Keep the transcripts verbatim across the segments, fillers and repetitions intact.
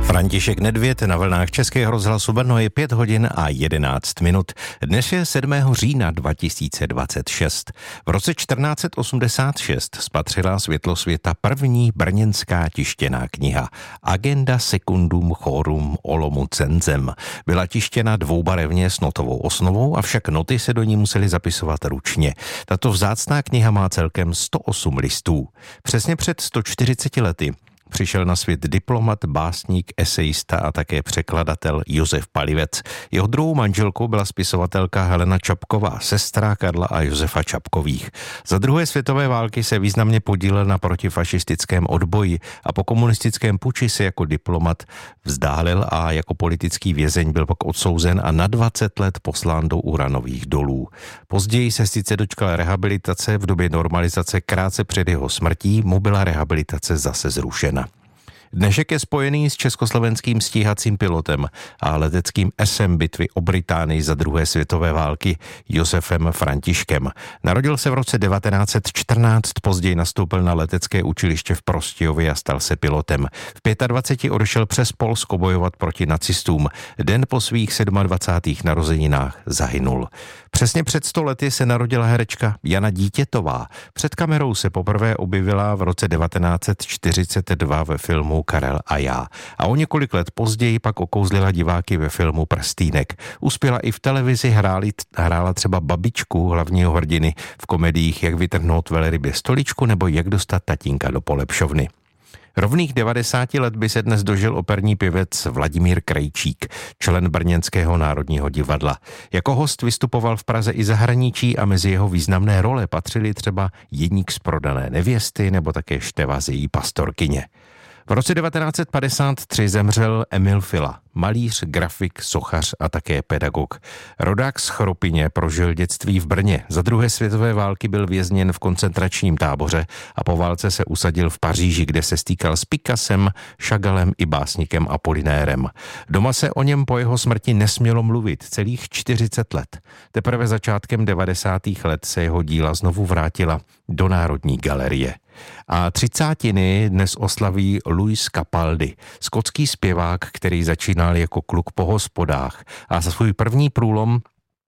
František Nedvěd na vlnách Českého rozhlasu Brno je pět hodin a jedenáct minut. Dnes je sedmého října dva tisíce dvacet šest. V roce čtrnáct osmdesát šest spatřila světlo světa první brněnská tištěná kniha Agenda secundum chorum Olomu censem. Byla tištěna dvoubarevně s notovou osnovou, avšak noty se do ní musely zapisovat ručně. Tato vzácná kniha má celkem sto osm listů. Přesně před sto čtyřiceti lety přišel na svět diplomat, básník, esejista a také překladatel Josef Palivec. Jeho druhou manželkou byla spisovatelka Helena Čapková, sestra Karla a Josefa Čapkových. Za druhé světové války se významně podílel na protifašistickém odboji a po komunistickém puči se jako diplomat vzdálil a jako politický vězeň byl pak odsouzen a na dvacet let poslán do uranových dolů. Později se sice dočkal rehabilitace, v době normalizace krátce před jeho smrtí mu byla rehabilitace zase zrušena. Dnešek je spojený s československým stíhacím pilotem a leteckým esem bitvy o Británii za druhé světové války Josefem Františkem. Narodil se v roce devatenáct set čtrnáct, později nastoupil na letecké učiliště v Prostějově a stal se pilotem. V dvaceti pěti odešel přes Polsko bojovat proti nacistům. Den po svých dvacátých sedmých narozeninách zahynul. Přesně před sto lety se narodila herečka Jana Dítětová. Před kamerou se poprvé objevila v roce devatenáct set čtyřicet dva ve filmu Karel a já. A o několik let později pak okouzlila diváky ve filmu Prstýnek. Uspěla i v televizi, hráli, hrála třeba babičku hlavního hrdiny v komediích Jak vytrhnout velrybě stoličku nebo Jak dostat tatínka do polepšovny. Rovných devadesáti let by se dnes dožil operní pěvec Vladimír Krejčík, člen Brněnského národního divadla. Jako host vystupoval v Praze i zahraničí a mezi jeho významné role patřily třeba Jedník z prodané nevěsty nebo také Števa z její pastorkyně. V roce devatenáct set padesát tři zemřel Emil Fila, malíř, grafik, sochař a také pedagog. Rodák z Chropyně prožil dětství v Brně. Za druhé světové války byl vězněn v koncentračním táboře a po válce se usadil v Paříži, kde se stýkal s Picassem, Chagallem i básníkem Apolinérem. Doma se o něm po jeho smrti nesmělo mluvit celých čtyřicet let. Teprve začátkem devadesátých let se jeho díla znovu vrátila do Národní galerie. A třicátiny dnes oslaví Lewis Capaldi, skotský zpěvák, který začínal jako kluk po hospodách a za svůj první průlom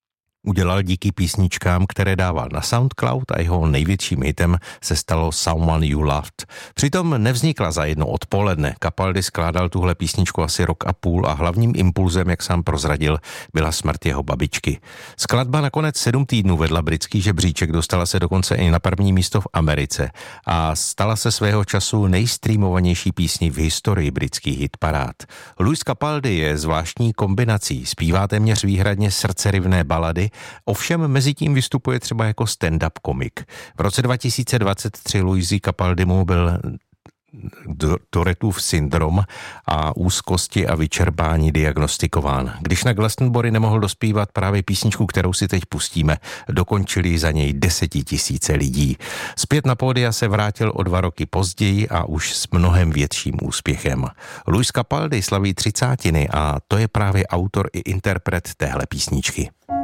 udělal díky písničkám, které dával na SoundCloud, a jeho největším hitem se stalo Someone You Loved. Přitom nevznikla za jedno odpoledne. Capaldi skládal tuhle písničku asi rok a půl a hlavním impulzem, jak sám prozradil, byla smrt jeho babičky. Skladba nakonec sedm týdnů vedla britský žebříček, dostala se dokonce i na první místo v Americe a stala se svého času nejstreamovanější písní v historii britských hitparád. Lewis Capaldi je zvláštní kombinací, zpívá téměř výhradně srdcerivné balady, ovšem mezi tím vystupuje třeba jako stand-up komik. V roce dva tisíce dvacet tři Luisi Capaldimu byl Tourettův syndrom a úzkosti a vyčerpání diagnostikován. Když na Glastonbury nemohl dospívat právě písničku, kterou si teď pustíme, dokončili za něj desetitisíce lidí. Zpět na pódia se vrátil o dva roky později a už s mnohem větším úspěchem. Lewis Capaldi slaví třicátiny a to je právě autor i interpret téhle písničky.